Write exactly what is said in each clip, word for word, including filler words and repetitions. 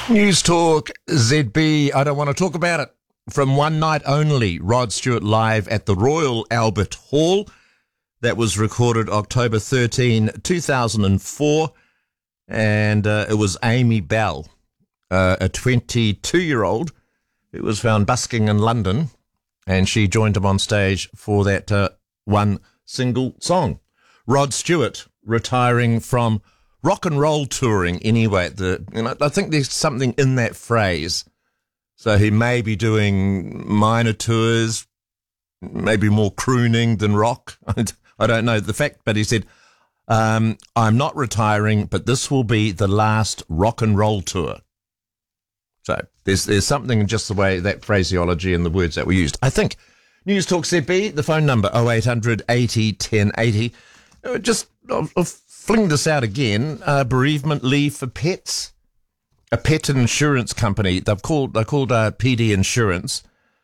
News Talk Z B. I don't want to talk about it. From One Night Only, Rod Stewart live at the Royal Albert Hall. That was recorded October thirteenth, two thousand four. And uh, it was Amy Bell, uh, a twenty-two-year-old who was found busking in London. And she joined him on stage for that uh, one single song. Rod Stewart retiring from rock and roll touring anyway. The you know, I think there's something in that phrase. So he may be doing minor tours, maybe more crooning than rock. I don't know the fact, but he said, um, I'm not retiring, but this will be the last rock and roll tour. So there's there's something in just the way that phraseology and the words that were used. I think News Talk Z B, the phone number oh eight hundred eighty ten eighty. Just I'll, I'll fling this out again. Uh, bereavement leave for pets. A pet insurance company, they've called they're called uh, P D Insurance.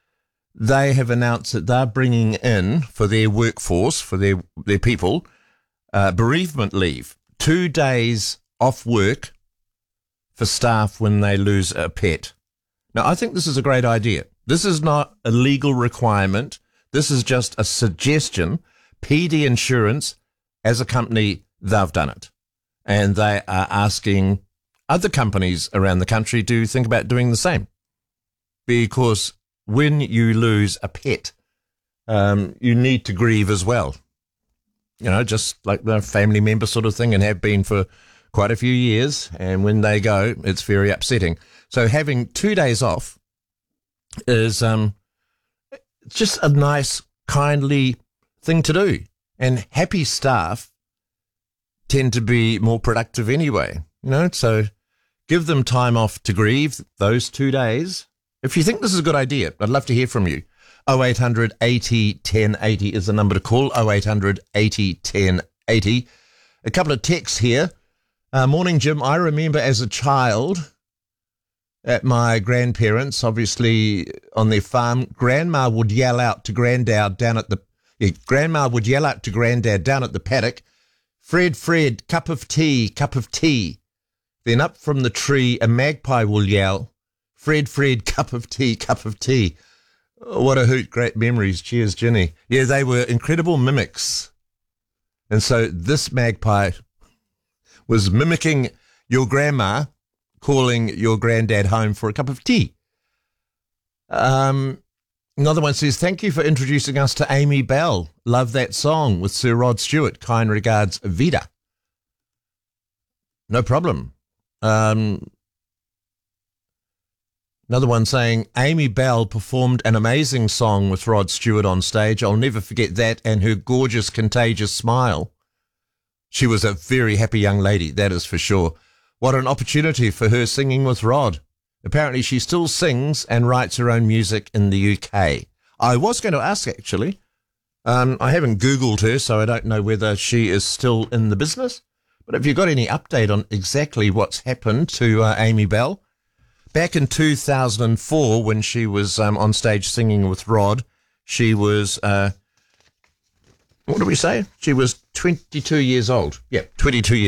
They have announced that they're bringing in for their workforce, for their their people, uh, bereavement leave, two days off work for staff when they lose a pet. Now, I think this is a great idea. This is not a legal requirement. This is just a suggestion. P D Insurance, as a company, they've done it. And they are asking other companies around the country to think about doing the same. Because when you lose a pet, um, you need to grieve as well. You know, just like the family member sort of thing, and have been for quite a few years, and when they go, it's very upsetting. So having two days off is um, just a nice, kindly thing to do. And happy staff tend to be more productive anyway, you know, so give them time off to grieve those two days. If you think this is a good idea, I'd love to hear from you. oh eight hundred eighty ten eighty is the number to call, oh eight hundred eighty ten eighty. A couple of texts here. Uh, morning, Jim. I remember as a child at my grandparents, obviously on their farm, grandma would yell out to granddad down at the, yeah, grandma would yell out to granddad down at the paddock, Fred, Fred, cup of tea, cup of tea. Then up from the tree, a magpie will yell, Fred, Fred, cup of tea, cup of tea. Oh, what a hoot, great memories. Cheers, Ginny. Yeah, they were incredible mimics. And so this magpie was mimicking your grandma, calling your granddad home for a cup of tea. Um, another one says, thank you for introducing us to Amy Bell. Love that song with Sir Rod Stewart. Kind regards, Vida. No problem. Um, another one saying, Amy Bell performed an amazing song with Rod Stewart on stage. I'll never forget that and her gorgeous, contagious smile. She was a very happy young lady, that is for sure. What an opportunity for her singing with Rod. Apparently she still sings and writes her own music in the U K. I was going to ask, actually. Um, I haven't Googled her, so I don't know whether she is still in the business. But have you got any update on exactly what's happened to uh, Amy Bell? Back in two thousand four, when she was um, on stage singing with Rod, she was... Uh, what do we say? She was twenty-two years old. Yeah, twenty-two years